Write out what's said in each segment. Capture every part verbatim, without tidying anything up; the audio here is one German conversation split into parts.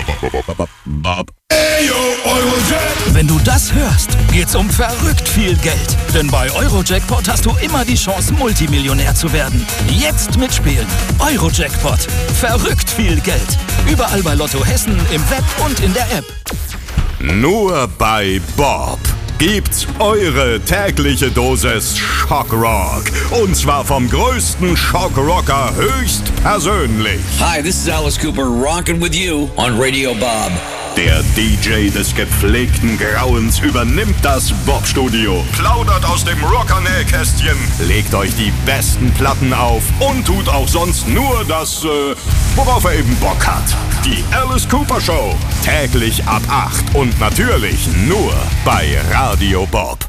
Bob. Wenn du das hörst, geht's um verrückt viel Geld. Denn bei Eurojackpot hast du immer die Chance, Multimillionär zu werden. Jetzt mitspielen. Eurojackpot. Verrückt viel Geld. Überall bei Lotto Hessen, im Web und in der App. Nur bei Bob gibt's eure tägliche Dosis Schockrock. Und zwar vom größten Schockrocker höchstpersönlich. Hi, this is Alice Cooper, rockin' with you on Radio Bob. Der D J des gepflegten Grauens übernimmt das Bob-Studio, plaudert aus dem Rocker-Nähkästchen, legt euch die besten Platten auf und tut auch sonst nur das, äh, worauf er eben Bock hat. Die Alice Cooper Show, täglich ab acht und natürlich nur bei Radio Bob.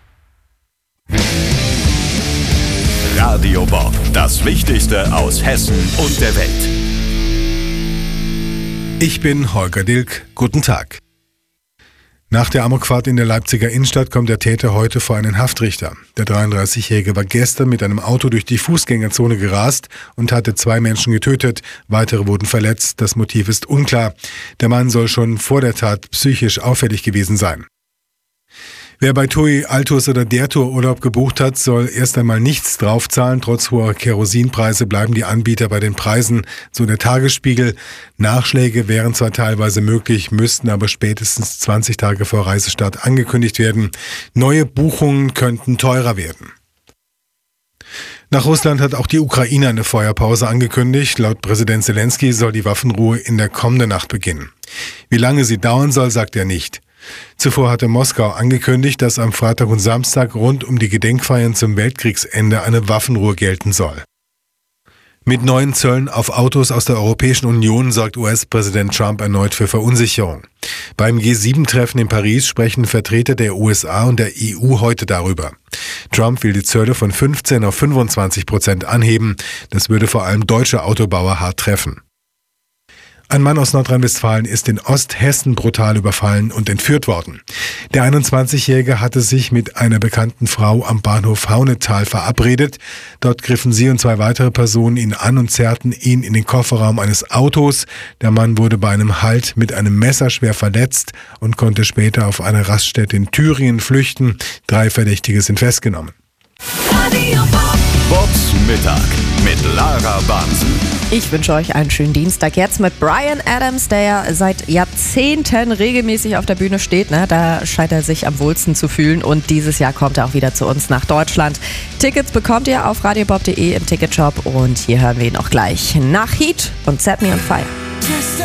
Radio Bob, das Wichtigste aus Hessen und der Welt. Ich bin Holger Dilk. Guten Tag. Nach der Amokfahrt in der Leipziger Innenstadt kommt der Täter heute vor einen Haftrichter. Der dreiunddreißigjährige war gestern mit einem Auto durch die Fußgängerzone gerast und hatte zwei Menschen getötet. Weitere wurden verletzt. Das Motiv ist unklar. Der Mann soll schon vor der Tat psychisch auffällig gewesen sein. Wer bei TUI, Altus oder der Tour Urlaub gebucht hat, soll erst einmal nichts draufzahlen. Trotz hoher Kerosinpreise bleiben die Anbieter bei den Preisen, so der Tagesspiegel. Nachschläge wären zwar teilweise möglich, müssten aber spätestens zwanzig Tage vor Reisestart angekündigt werden. Neue Buchungen könnten teurer werden. Nach Russland hat auch die Ukraine eine Feuerpause angekündigt. Laut Präsident Zelensky soll die Waffenruhe in der kommenden Nacht beginnen. Wie lange sie dauern soll, sagt er nicht. Zuvor hatte Moskau angekündigt, dass am Freitag und Samstag rund um die Gedenkfeiern zum Weltkriegsende eine Waffenruhe gelten soll. Mit neuen Zöllen auf Autos aus der Europäischen Union sorgt U S-Präsident Trump erneut für Verunsicherung. Beim G sieben Treffen in Paris sprechen Vertreter der U S A und der E U heute darüber. Trump will die Zölle von fünfzehn auf fünfundzwanzig Prozent anheben. Das würde vor allem deutsche Autobauer hart treffen. Ein Mann aus Nordrhein-Westfalen ist in Osthessen brutal überfallen und entführt worden. Der einundzwanzigjährige hatte sich mit einer bekannten Frau am Bahnhof Haunetal verabredet. Dort griffen sie und zwei weitere Personen ihn an und zerrten ihn in den Kofferraum eines Autos. Der Mann wurde bei einem Halt mit einem Messer schwer verletzt und konnte später auf einer Raststätte in Thüringen flüchten. Drei Verdächtige sind festgenommen. Bobs Mittag mit Lara Bansen. Ich wünsche euch einen schönen Dienstag jetzt mit Bryan Adams, der ja seit Jahrzehnten regelmäßig auf der Bühne steht. Ne? Da scheint er sich am wohlsten zu fühlen und dieses Jahr kommt er auch wieder zu uns nach Deutschland. Tickets bekommt ihr auf radiobob punkt de im Ticketshop und hier hören wir ihn auch gleich nach Heat und Set Me on Fire.